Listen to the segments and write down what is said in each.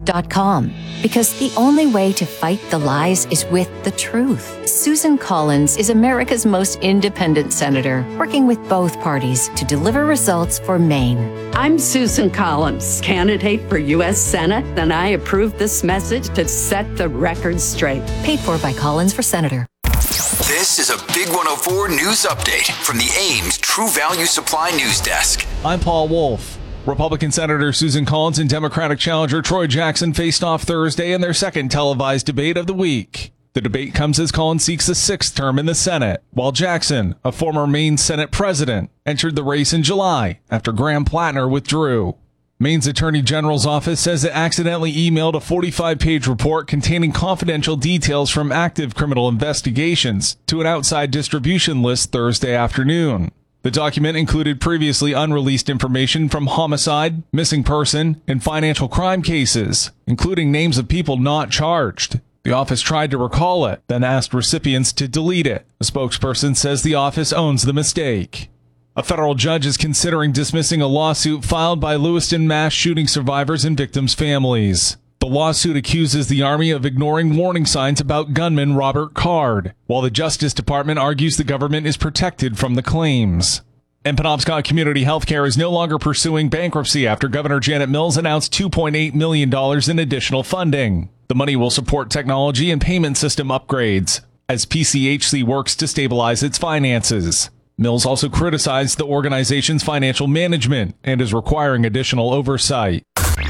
SusanCollins.com. Because the only way to fight the lies is with the truth. Susan Collins is America's most independent senator, working with both parties to deliver results for Maine. I'm Susan Collins, candidate for U.S. Senate, and I approve this message to set the record straight. Paid for by Collins for Senator. This is a Big 104 news update from the Ames True Value Supply News Desk. I'm Paul Wolf. Republican Senator Susan Collins and Democratic challenger Troy Jackson faced off Thursday in their second televised debate of the week. The debate comes as Collins seeks a sixth term in the Senate, while Jackson, a former Maine Senate president, entered the race in July after Graham Plattner withdrew. Maine's Attorney General's office says it accidentally emailed a 45-page report containing confidential details from active criminal investigations to an outside distribution list Thursday afternoon. The document included previously unreleased information from homicide, missing person, and financial crime cases, including names of people not charged. The office tried to recall it, then asked recipients to delete it. A spokesperson says the office owns the mistake. A federal judge is considering dismissing a lawsuit filed by Lewiston mass shooting survivors and victims' families. The lawsuit accuses the Army of ignoring warning signs about gunman Robert Card, while the Justice Department argues the government is protected from the claims. And Penobscot Community Healthcare is no longer pursuing bankruptcy after Governor Janet Mills announced $2.8 million in additional funding. The money will support technology and payment system upgrades as PCHC works to stabilize its finances. Mills also criticized the organization's financial management and is requiring additional oversight.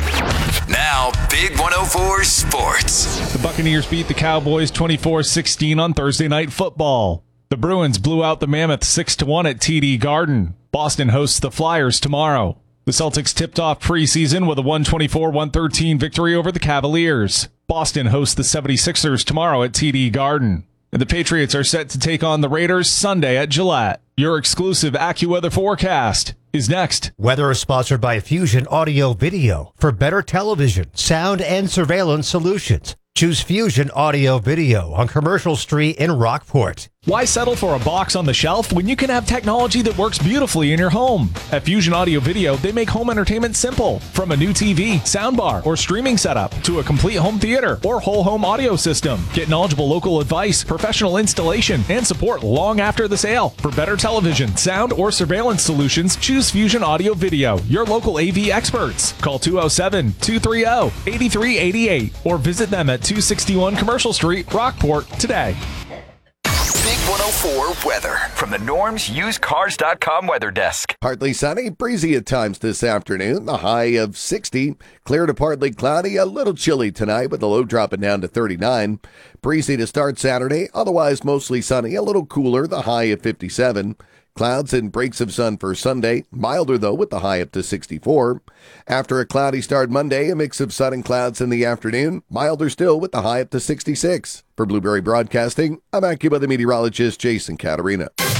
Now, Big 104 Sports. The Buccaneers beat the Cowboys 24-16 on Thursday Night Football. The Bruins blew out the Mammoth 6-1 at TD Garden. Boston hosts the Flyers tomorrow. The Celtics tipped off preseason with a 124-113 victory over the Cavaliers. Boston hosts the 76ers tomorrow at TD Garden. And the Patriots are set to take on the Raiders Sunday at Gillette. Your exclusive AccuWeather forecast is next. Weather is sponsored by Fusion Audio Video. For better television, sound, and surveillance solutions, choose Fusion Audio Video on Commercial Street in Rockport. Why settle for a box on the shelf when you can have technology that works beautifully in your home? At Fusion Audio Video, they make home entertainment simple. From a new TV, soundbar, or streaming setup to a complete home theater or whole home audio system. Get knowledgeable local advice, professional installation, and support long after the sale. For better television, sound, or surveillance solutions, choose Fusion Audio Video, your local AV experts. Call 207-230-8388 or visit them at 261 Commercial Street, Rockport today. Big 104 weather from the Norm's UsedCars.com weather desk. Partly sunny, breezy at times this afternoon. The high of 60. Clear to partly cloudy, a little chilly tonight with the low dropping down to 39. Breezy to start Saturday, otherwise mostly sunny, a little cooler, the high of 57. Clouds and breaks of sun for Sunday, milder though with the high up to 64. After a cloudy start Monday, a mix of sun and clouds in the afternoon, milder still with the high up to 66. For Blueberry Broadcasting, I'm AccuWeather meteorologist Jason Caterina.